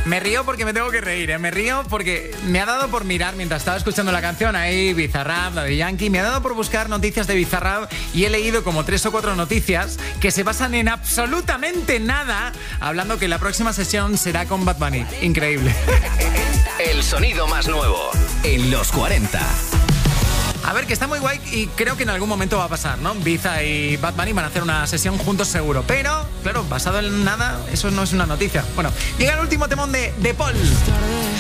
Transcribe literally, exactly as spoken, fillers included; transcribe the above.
Me río porque me tengo que reír, ¿eh? Me río porque me ha dado por mirar mientras estaba escuchando la canción ahí, Bizarrap, la de Yankee, me ha dado por buscar noticias de Bizarrap y he leído como tres o cuatro noticias que se basan en absolutamente nada, hablando que la próxima sesión será con Bad Bunny. Increíble. El sonido más nuevo en los cuarenta. A ver, que está muy guay y creo que en algún momento va a pasar, ¿no? Biza y Bad Bunny van a hacer una sesión juntos seguro. Pero, claro, basado en nada, eso no es una noticia. Bueno, llega el último temón de, de Paul.